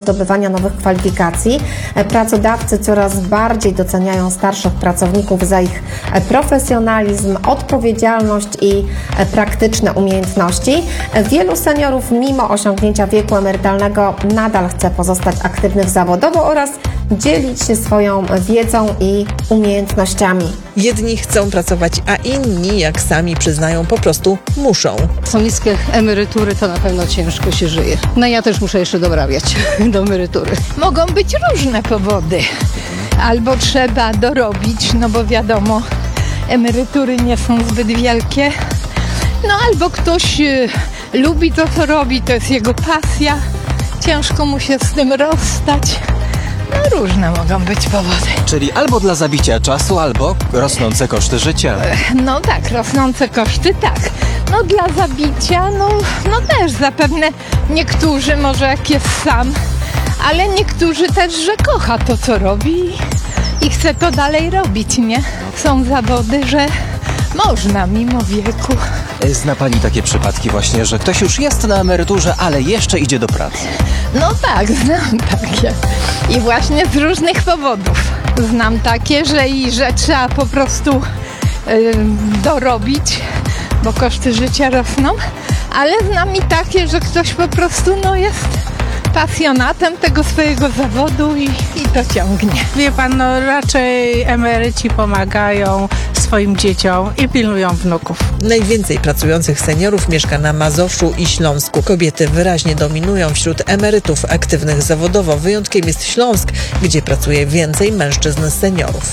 zdobywania nowych kwalifikacji. Pracodawcy coraz bardziej doceniają starszych pracowników za ich profesjonalizm, odpowiedzialność i praktyczne umiejętności. Wielu seniorów mimo osiągnięcia wieku emerytalnego nadal chce pozostać aktywnych zawodowo oraz dzielić się swoją wiedzą i umiejętnościami. Jedni chcą pracować, a inni, jak sami przyznają, po prostu muszą. Są niskie emerytury, to na pewno ciężko się żyje. No ja też muszę jeszcze dorabiać do emerytury. Mogą być różne powody. Albo trzeba dorobić, no bo wiadomo, emerytury nie są zbyt wielkie. No albo ktoś lubi to, co robi, to jest jego pasja. Ciężko mu się z tym rozstać. No różne mogą być powody. Czyli albo dla zabicia czasu, albo rosnące koszty życia. No tak, rosnące koszty, tak. No dla zabicia, no też zapewne niektórzy, może jak jest sam, ale niektórzy też, że kocha to, co robi i chce to dalej robić, nie? Są zawody, że można mimo wieku. Zna Pani takie przypadki właśnie, że ktoś już jest na emeryturze, ale jeszcze idzie do pracy? No tak, znam takie. I właśnie z różnych powodów. Znam takie, że trzeba po prostu dorobić, bo koszty życia rosną, ale znam i takie, że ktoś po prostu jest pasjonatem tego swojego zawodu i to ciągnie. Wie pan, raczej emeryci pomagają swoim dzieciom i pilnują wnuków. Najwięcej pracujących seniorów mieszka na Mazowszu i Śląsku. Kobiety wyraźnie dominują wśród emerytów aktywnych zawodowo. Wyjątkiem jest Śląsk, gdzie pracuje więcej mężczyzn seniorów.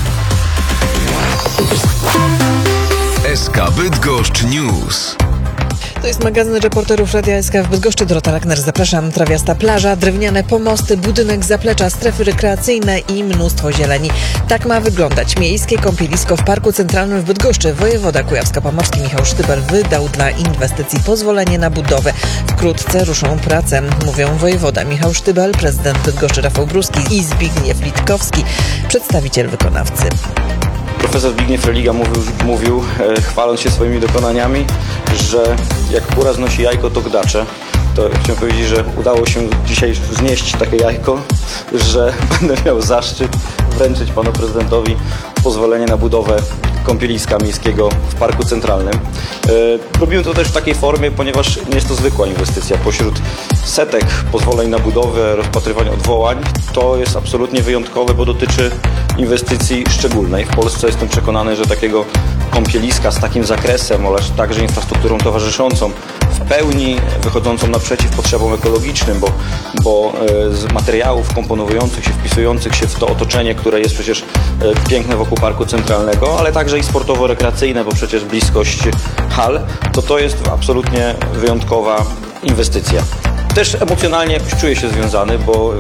SK Bydgoszcz News. To jest magazyn reporterów Radia SK w Bydgoszczy. Dorota Lackner, zapraszam. Trawiasta plaża, drewniane pomosty, budynek zaplecza, strefy rekreacyjne i mnóstwo zieleni. Tak ma wyglądać miejskie kąpielisko w Parku Centralnym w Bydgoszczy. Wojewoda kujawsko-pomorski Michał Sztybel wydał dla inwestycji pozwolenie na budowę. Wkrótce ruszą prace, mówią wojewoda Michał Sztybel, prezydent Bydgoszczy Rafał Bruski i Zbigniew Litkowski, przedstawiciel wykonawcy. Profesor Zbigniew Religa mówił, chwaląc się swoimi dokonaniami, że jak kura znosi jajko, to gdacze. To chciałem powiedzieć, że udało się dzisiaj znieść takie jajko, że będę miał zaszczyt wręczyć panu prezydentowi pozwolenie na budowę kąpieliska miejskiego w Parku Centralnym. Robiłem to też w takiej formie, ponieważ nie jest to zwykła inwestycja. Pośród setek pozwoleń na budowę, rozpatrywania odwołań, to jest absolutnie wyjątkowe, bo dotyczy inwestycji szczególnej. W Polsce jestem przekonany, że takiego kąpieliska z takim zakresem oraz także infrastrukturą towarzyszącą, w pełni wychodzącą naprzeciw potrzebom ekologicznym, bo z materiałów komponujących się, wpisujących się w to otoczenie, które jest przecież piękne wokół Parku Centralnego, ale także i sportowo-rekreacyjne, bo przecież bliskość hal, to jest absolutnie wyjątkowa inwestycja. Też emocjonalnie czuję się związany, bo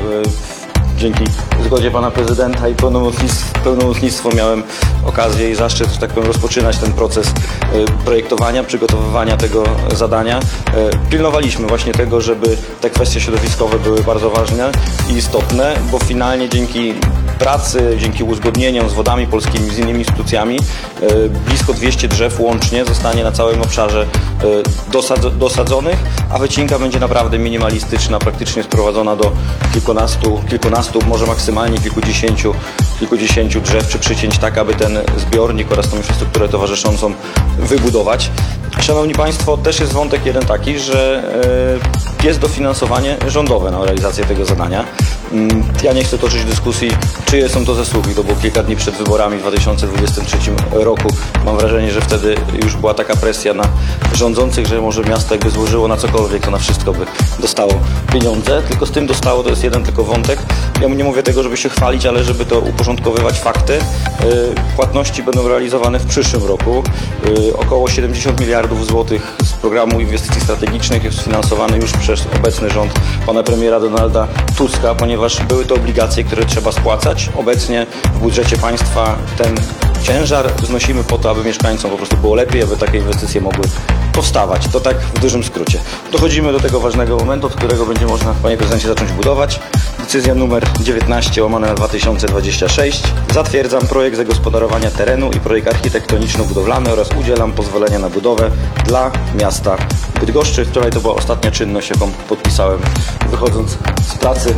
dzięki zgodzie pana prezydenta i pełnomocnictwo miałem okazję i zaszczyt, że tak powiem, rozpoczynać ten proces projektowania, przygotowywania tego zadania. Pilnowaliśmy właśnie tego, żeby te kwestie środowiskowe były bardzo ważne i istotne, bo finalnie dzięki pracy, dzięki uzgodnieniom z Wodami Polskimi, z innymi instytucjami, blisko 200 drzew łącznie zostanie na całym obszarze dosadzonych, a wycinka będzie naprawdę minimalistyczna, praktycznie sprowadzona do kilkunastu, może maksymalnie kilkudziesięciu drzew czy przycięć, tak aby ten zbiornik oraz tą infrastrukturę towarzyszącą wybudować. Szanowni Państwo, też jest wątek jeden taki, że jest dofinansowanie rządowe na realizację tego zadania. Ja nie chcę toczyć dyskusji, czyje są to zasługi. To było kilka dni przed wyborami w 2023 roku. Mam wrażenie, że wtedy już była taka presja na rządzących, że może miasto jakby złożyło na cokolwiek, to na wszystko by dostało pieniądze. Tylko z tym dostało, to jest jeden tylko wątek. Ja nie mówię tego, żeby się chwalić, ale żeby to uporządkowywać fakty. Płatności będą realizowane w przyszłym roku. Około 70 miliardów złotych z programu inwestycji strategicznych jest sfinansowany już przez obecny rząd pana premiera Donalda Tuska, ponieważ były to obligacje, które trzeba spłacać. Obecnie w budżecie państwa ten ciężar znosimy po to, aby mieszkańcom po prostu było lepiej, aby takie inwestycje mogły powstawać. To tak w dużym skrócie. Dochodzimy do tego ważnego momentu, od którego będzie można, panie prezydencie, zacząć budować. Decyzja numer 19/2026. Zatwierdzam projekt zagospodarowania terenu i projekt architektoniczno-budowlany oraz udzielam pozwolenia na budowę dla miasta Bydgoszczy. Wczoraj to była ostatnia czynność, jaką podpisałem, wychodząc z pracy